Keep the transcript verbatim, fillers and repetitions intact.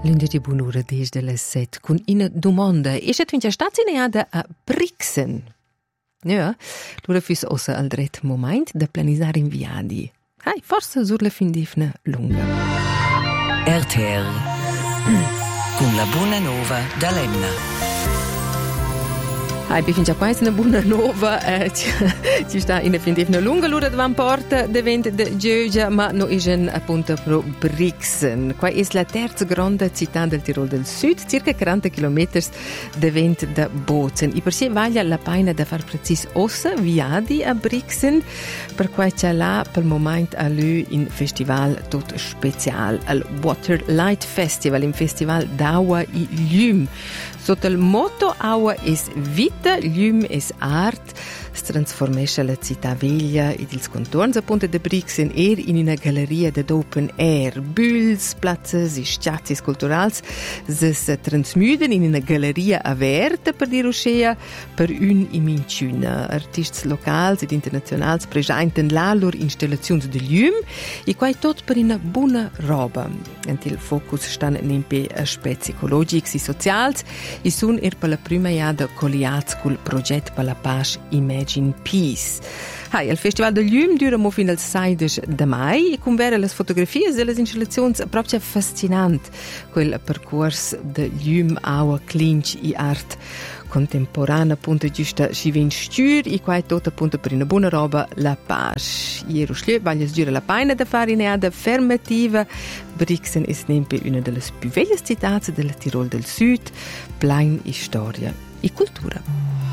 Lunedì buon'ora desde le set con una domanda. E se tu in stazioneada a Brixen? Ja, du fus ossa al dret moment de planisar in viadi. Hai, forse sur la fin d'ifna lunga. R T L con la buona nova da Lemna. Hai, bin già quasi una buona nova. Eh, ci sta in fin d'ifna lunga l'ora davan porta de vent de Gioia, ma no isen appunto pro Brixen. Qua è la terza grande città del Tirol del Sud, circa quaranta chilometri de vent de Bozen. I per sé vaglia la pena da far precis ossa viadi a Brixen, per qua c'è là per il momento a lui in festival tot special, al Water Light Festival, in festival d'Aua e Ljum. Sotto il motto Aua es vita, Ljum es art, si trasformesce la città veglia ed ils contorns appunto de Brixen er in una galleria de open air. Bühls, platzes e stazis culturals si transmuden in una galleria aperta per dire uscea per un e minciuna. Artisti locals ed internazionals presenten là lor installazioni de Ljum e quai tot per una buona roba. Ant il focus stan nempe aspetti ecologics e socials e sun er per la prima iada colliats col progetto per la pace Imagine Peace. Hai, il Festival de Ljum dura mo fino al sei de mai e con vere le fotografie delle installazioni proprio fascinante quel percorso de Ljum, Aua, Clinch e art contemporanea appunto giusta si vien stür e qua è tutto appunto per una buona roba la pace. Ieri uscì voglio sgira la pena da fare in eda fermativa. Brixen è sempre una delle più vecchie città del Tirol del Sud, plein di storia e cultura.